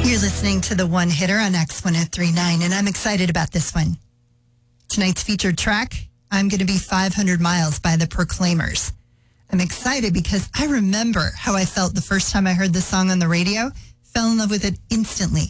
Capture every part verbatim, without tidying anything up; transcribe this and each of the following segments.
You're listening to the One Hitter on X one oh three point nine, and I'm excited about this one. Tonight's featured track, I'm Gonna Be five hundred miles by the Proclaimers. I'm excited because I remember how I felt the first time I heard the song on the radio, fell in love with it instantly.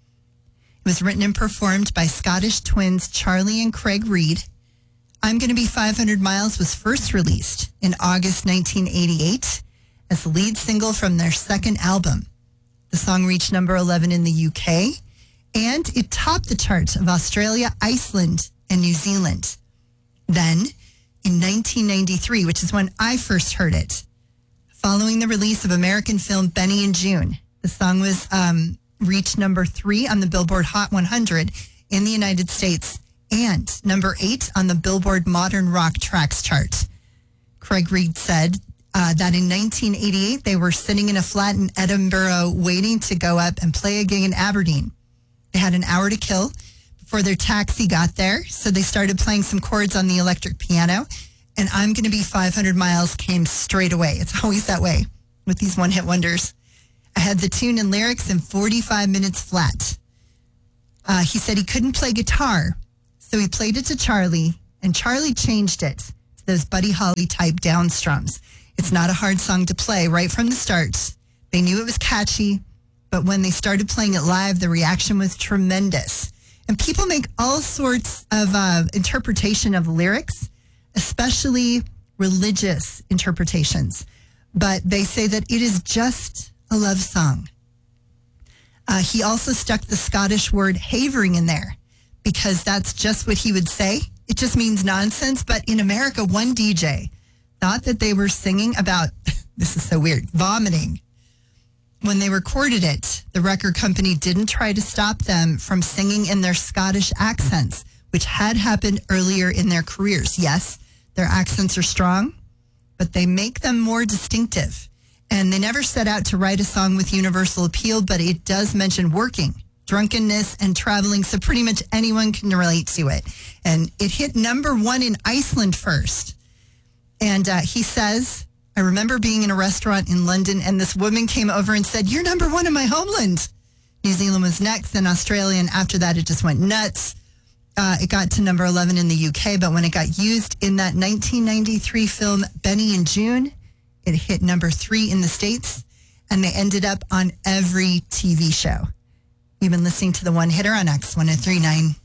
It was written and performed by Scottish twins Charlie and Craig Reid. I'm Gonna Be five hundred miles was first released in August nineteen eighty-eight as the lead single from their second album. The song reached number eleven in the U K, and it topped the charts of Australia, Iceland, and New Zealand. Then, in nineteen ninety-three, which is when I first heard it, following the release of American film Benny and June, the song was um, reached number three on the Billboard Hot one hundred in the United States and number eight on the Billboard Modern Rock Tracks chart. Craig Reid said uh, that in nineteen eighty-eight, they were sitting in a flat in Edinburgh waiting to go up and play a gig in Aberdeen. They had an hour to kill before their taxi got there, so they started playing some chords on the electric piano, and I'm Gonna Be five hundred miles came straight away. It's always that way with these one-hit wonders. I had the tune and lyrics in forty-five minutes flat. Uh, he said he couldn't play guitar, so he played it to Charlie, and Charlie changed it to those Buddy Holly-type down strums. It's not a hard song to play right from the start. They knew it was catchy, but when they started playing it live, the reaction was tremendous. And people make all sorts of uh, interpretation of lyrics, especially religious interpretations. But they say that it is just a love song. Uh, he also stuck the Scottish word havering in there because that's just what he would say. It just means nonsense. But in America, one D J thought that they were singing about, this is so weird, vomiting. When they recorded it, the record company didn't try to stop them from singing in their Scottish accents, which had happened earlier in their careers. Yes, their accents are strong, but they make them more distinctive. And they never set out to write a song with universal appeal, but it does mention working, drunkenness, and traveling, so pretty much anyone can relate to it. And it hit number one in Iceland first. And uh, he says, I remember being in a restaurant in London and this woman came over and said, "You're number one in my homeland." New Zealand was next, then Australia, and after that it just went nuts. Uh, it got to number eleven in the U K, but when it got used in that nineteen ninety-three film Benny and June, it hit number three in the States, and they ended up on every T V show. You've been listening to the One Hitter on X one oh three point nine.